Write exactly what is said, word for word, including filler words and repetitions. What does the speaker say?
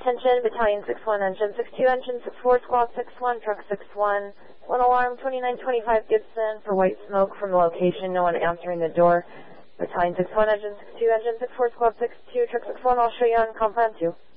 Attention, Battalion six one, Engine six two, Engine six four, Squawk six one, Truck six one. One alarm, twenty-nine twenty-five Gibson for white smoke from the location. No one answering the door. Battalion six one, Engine six two, Engine six four, Squawk six two, Truck six one. I'll show you on Compound two.